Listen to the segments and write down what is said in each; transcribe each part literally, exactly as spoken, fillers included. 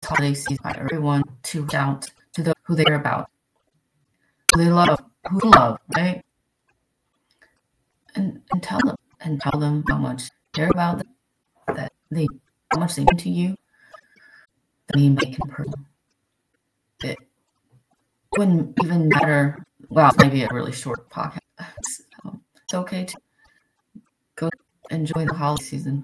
holiday season by everyone to reach out to those who they care about, who they love, who they love, right? And, and tell them, and tell them how much you care about them, that they, how much they mean to you. I mean, make it personal. It wouldn't even matter. Well, maybe a really short podcast. Um, it's okay to go enjoy the holiday season.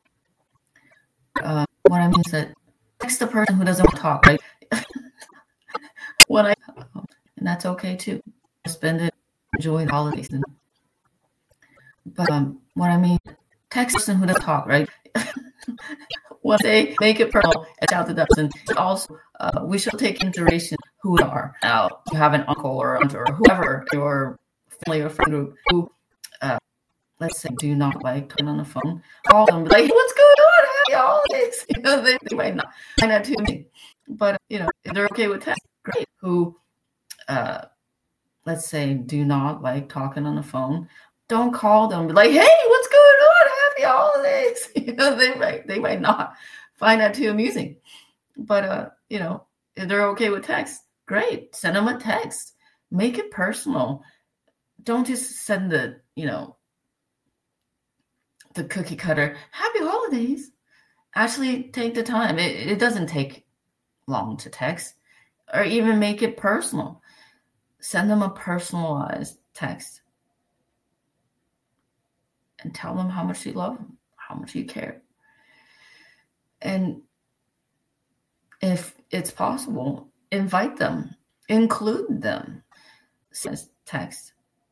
Uh, what I mean is that text the person who doesn't want to talk, right? What I, and that's okay too. Spend it, enjoy the holiday season. But um, what I mean, text the person who doesn't talk, right? What they make it personal and shout to us. And also, uh, we should take into consideration who we are. Now, you have an uncle or aunt or whoever, your family or friend group who, uh, let's say, do not like talking on the phone. Call them, like, what's going on? Happy holidays. You know, they, they might not find that too me. But, you know, if they're okay with text, great. Who, uh, let's say, do not like talking on the phone. Don't call them. Be like, hey, what's going on? Happy holidays. You know, they might they might not find that too amusing. But uh, you know, if they're okay with text, great. Send them a text. Make it personal. Don't just send the, you know, the cookie cutter, happy holidays. Actually take the time. It, it doesn't take long to text, or even make it personal. Send them a personalized text. And tell them how much you love them, how much you care. And if it's possible, invite them, include them. Send text.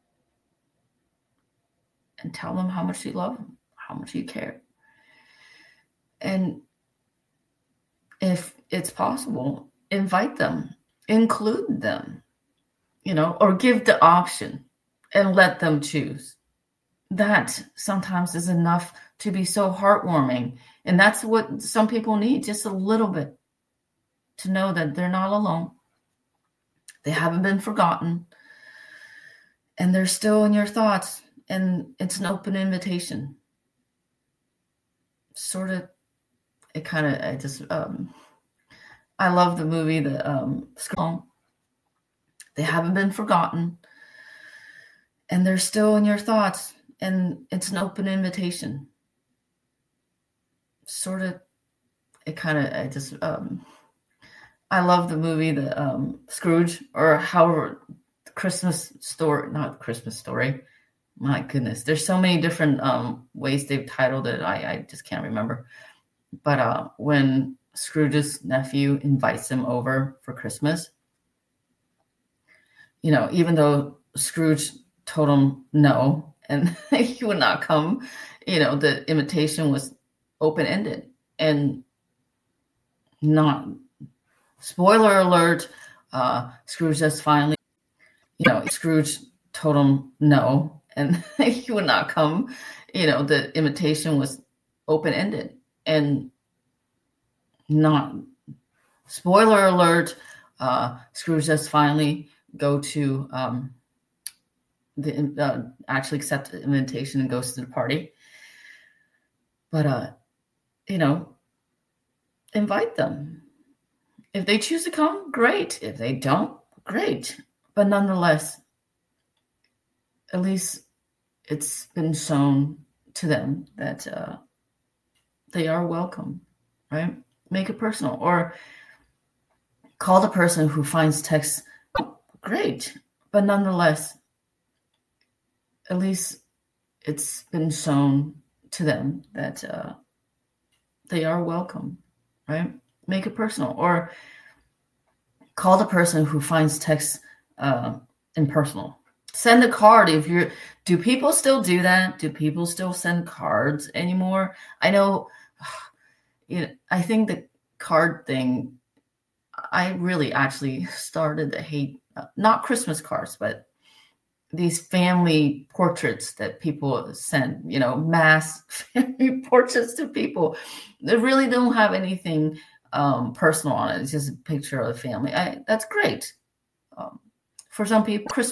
And tell them how much you love them, how much you care. And if it's possible, invite them, include them, you know, or give the option and let them choose. That sometimes is enough to be so heartwarming. And that's what some people need, just a little bit, to know that they're not alone. They haven't been forgotten. And they're still in your thoughts. And it's an open invitation. Sort of, it kind of, I just, um, I love the movie, the um, Skull. They haven't been forgotten. And they're still in your thoughts. And it's an open invitation. Sort of, it kind of, I just, um, I love the movie, the um, Scrooge, or however, the Christmas story, not Christmas Story. My goodness, there's so many different um, ways they've titled it. I, I just can't remember. But uh, when Scrooge's nephew invites him over for Christmas, you know, even though Scrooge told him no, and he would not come, you know, the invitation was open-ended and not, spoiler alert, uh, Scrooge just finally, you know, Scrooge told him no, and he would not come, you know, the invitation was open-ended and not, spoiler alert, uh, Scrooge just finally go to, um, the uh, actually accept the invitation and goes to the party. But, uh, you know, invite them. If they choose to come, great. If they don't, great. But nonetheless, at least it's been shown to them that uh, they are welcome, right? Make it personal. Or call the person who finds text, great. But nonetheless, at least it's been shown to them that uh, they are welcome, right? Make it personal. Or call the person who finds text uh, impersonal. Send a card. If you're, do people still do that? Do people still send cards anymore? I know, you know, I think the card thing, I really actually started to hate, uh, not Christmas cards, but these family portraits that people send, you know, mass family portraits to people that really don't have anything um, personal on it. It's just a picture of the family. I, that's great. Um, for some people, Christmas